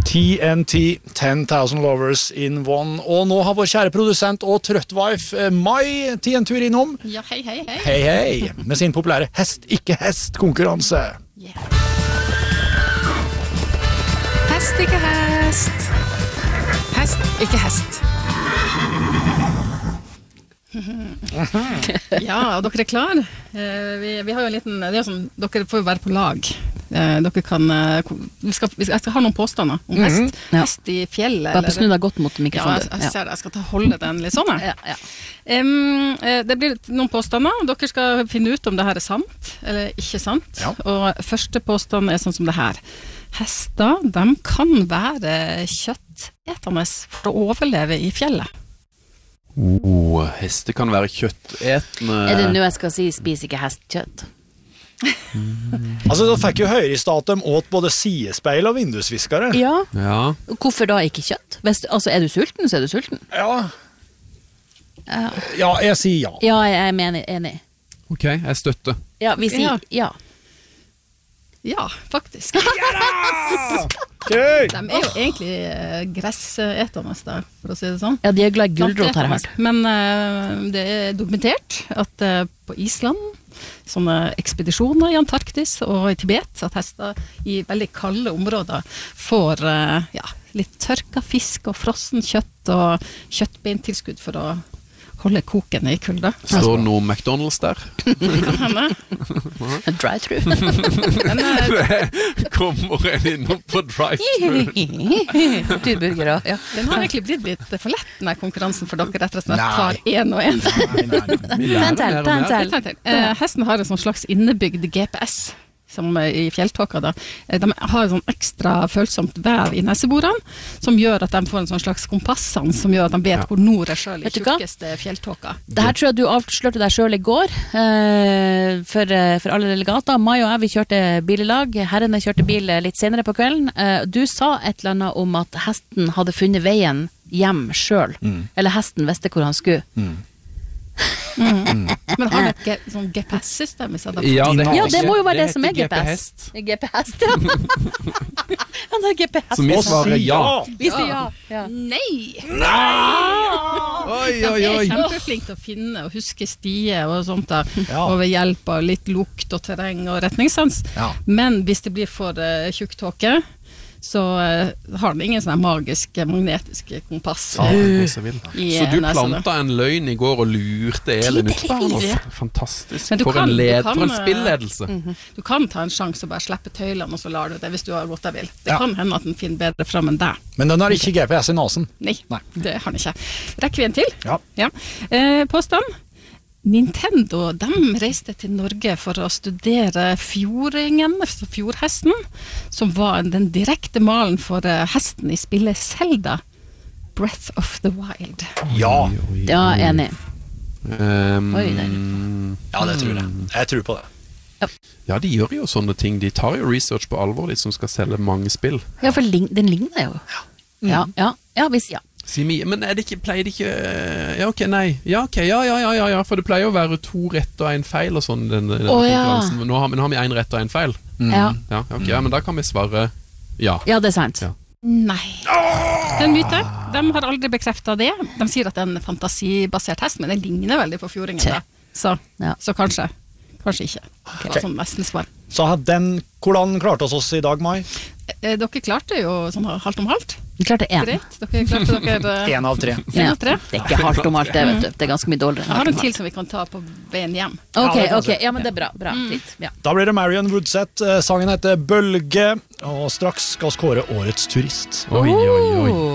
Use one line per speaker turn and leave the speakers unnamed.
TNT, 10,000 Lovers in One. Og nå har vår kjære produsent og trøttwife Mai tid en tur innom.
Ja, hei.
Hei, med sin populære hest, ikke hest-konkurranse.
Yeah. Hest, ikke hest. Hest, ikke hest. Ja, og dere klar? Vi har jo en liten, det er sånn, dere får jo være på lag. Dere kan, jeg skal ha noen påstander om hest. Hest i fjellet.
Bare snu deg godt mot mikrofonen.
Ja, jeg ser det. Jeg skal holde den litt sånn.
Ja.
Det blir noen påstander, og dere skal finne ut om det her er sant, eller ikke sant. Ja. Og første påstand er sånn som det her. Hester, de kan være kjøttetende for å overleve i fjellet.
Hester kan være kjøttetende.
Er det nå jeg skal si, spis ikke hestkjøtt?
Altså, da fikk jo Høyre-stat dem åt både sidespeil og vindusviskere.
Ja.
Hvorfor
da ikke kjøtt? Altså, er du sulten, så er du sulten.
Ja, jeg sier ja.
Ja, jeg er enig.
Ok, jeg støtter.
Ja, vi sier ja.
Ja, faktisk.
Ja!
De er jo egentlig gressetende der, for å si det sånn.
Ja, de er glad i gulrot, har jeg hørt.
Men det er dokumentert at på Island, sånne ekspedisjoner i Antarktis og i Tibet, at hester i veldig kalde områder får litt tørka fisk og frossen kjøtt og kjøttbeintilskudd for å holde koken i kulda.
Står det noe McDonald's der?
Drive-thru.
Kommer en innom på drive-thru?
Turburger også, ja.
Den har egentlig blitt litt for lett, denne konkurransen for dere, rett og slett tar en og en. Hesten har en sånn slags innebygd GPS, som i fjelltåka da. De har en sånn ekstra følsomt vev i neseborene, som gjør at de får en sånn slags kompassene, som gjør at de vet hvor nord er selv i tjukkeste fjelltåka.
Det her tror jeg du avslørte deg selv i går, for alle delegater. Mai og jeg, vi kjørte bil i lag. Herrene kjørte bil litt senere på kvelden. Du sa et eller annet om at hesten hadde funnet veien hjem selv. Eller hesten visste hvor han skulle.
Men har det et sånn GPS-system?
Ja,
det må jo være det som er GPS.
GPS,
ja. Han har GPS.
Så vi svarer ja.
Vi sier ja.
Nei!
Oi.
De er kjempeflink til å finne og huske stier og sånt da, og ved hjelp av litt lukt og terreng og retningssans. Men hvis det blir for tjukk tåke, så har den ingen sånne magiske, magnetiske kompass.
Så du planta en løgn i går og lurte Elin ut på den? Fantastisk. For en spilledelse.
Du kan ta en sjanse og bare slippe tøylene, og så lar du det hvis du har gått deg vil. Det kan hende at den finner bedre frem enn deg.
Men den har ikke GPS i nasen.
Nei, det har den ikke. Rekker vi en til?
Ja.
Påstand. Nintendo, de reiste til Norge for å studere fjordingen, fjordhesten, som var den direkte malen for hesten i spillet Zelda, Breath of the Wild.
Ja,
enig.
Ja, det tror jeg. Jeg tror på det.
Ja, de gjør jo sånne ting. De tar jo research på alvor, de som skal selge mange spill.
Ja, for den ligner jo. Ja, hvis ja.
Men pleier det ikke for det pleier å være 2 rett og 1 feil og sånn den konkurransen. Men har vi 1 rett og 1 feil. Men da kan vi svare ja.
Ja, det er sant.
Nei. Den myte, de har aldri bekreftet det. De sier at det er en fantasibasert hest, men den ligner veldig på fjordingen da. Så kanskje ikke. Det var sånn nesten svar.
Så hvordan klarte oss i dag, Mai?
Dere klarte jo sånn halvt om halvt.
Vi klarte 1.
Greit, dere klarte
1 av 3.
Det er ikke halvt om alt, det vet du. Det er ganske mye dårligere.
Jeg har en til som vi kan ta på veien hjem.
Ok, ja, men det er bra, fint. Ja.
Da blir det Marion Woodset. Sangen heter Bølge, og straks skal vi kåre årets turist.
Oi.